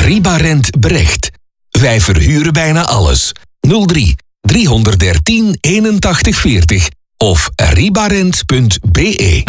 Ribarent Brecht. Wij verhuren bijna alles. 03 313 81 40 of ribarent.be.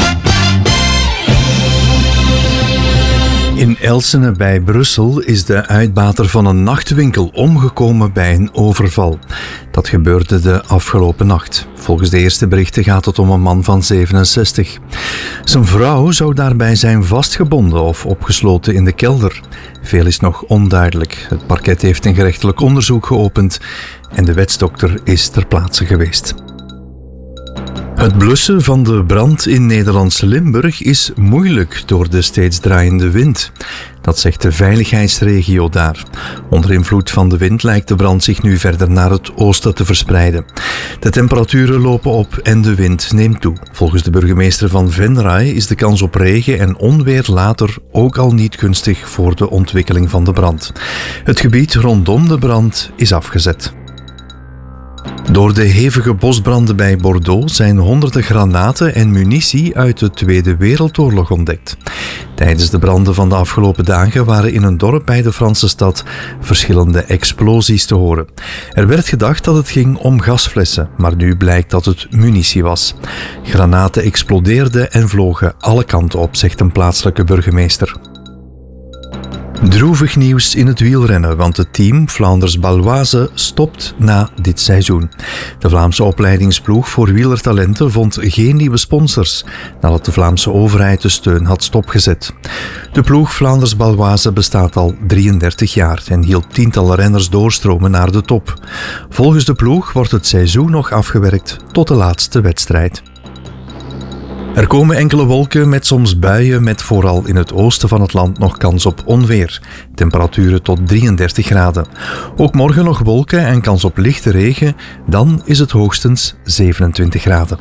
In Elsene bij Brussel is de uitbater van een nachtwinkel omgekomen bij een overval. Dat gebeurde de afgelopen nacht. Volgens de eerste berichten gaat het om een man van 67. Zijn vrouw zou daarbij zijn vastgebonden of opgesloten in de kelder. Veel is nog onduidelijk. Het parket heeft een gerechtelijk onderzoek geopend en de wetsdokter is ter plaatse geweest. Het blussen van de brand in Nederlands Limburg is moeilijk door de steeds draaiende wind. Dat zegt de veiligheidsregio daar. Onder invloed van de wind lijkt de brand zich nu verder naar het oosten te verspreiden. De temperaturen lopen op en de wind neemt toe. Volgens de burgemeester van Venray is de kans op regen en onweer later ook al niet gunstig voor de ontwikkeling van de brand. Het gebied rondom de brand is afgezet. Door de hevige bosbranden bij Bordeaux zijn honderden granaten en munitie uit de Tweede Wereldoorlog ontdekt. Tijdens de branden van de afgelopen dagen waren in een dorp bij de Franse stad verschillende explosies te horen. Er werd gedacht dat het ging om gasflessen, maar nu blijkt dat het munitie was. Granaten explodeerden en vlogen alle kanten op, zegt een plaatselijke burgemeester. Droevig nieuws in het wielrennen, want het team Vlaanders-Baloise stopt na dit seizoen. De Vlaamse opleidingsploeg voor wielertalenten vond geen nieuwe sponsors, nadat de Vlaamse overheid de steun had stopgezet. De ploeg Vlaanders-Baloise bestaat al 33 jaar en hielp tientallen renners doorstromen naar de top. Volgens de ploeg wordt het seizoen nog afgewerkt tot de laatste wedstrijd. Er komen enkele wolken met soms buien met vooral in het oosten van het land nog kans op onweer. Temperaturen tot 33 graden. Ook morgen nog wolken en kans op lichte regen, dan is het hoogstens 27 graden.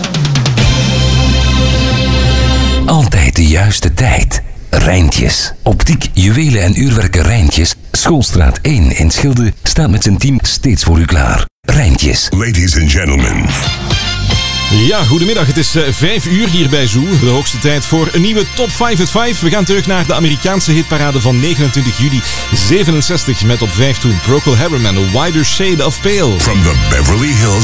Altijd de juiste tijd. Rijntjes. Optiek, juwelen en uurwerken Rijntjes. Schoolstraat 1 in Schilde staat met zijn team steeds voor u klaar. Rijntjes. Ladies and gentlemen. Ja, goedemiddag. Het is 5 uur hier bij Zoo. De hoogste tijd voor een nieuwe Top 5 at 5. We gaan terug naar de Amerikaanse hitparade van 29 juli 67 met op 5 toen Procol Harum en A Wider Shade of Pale. From the Beverly Hills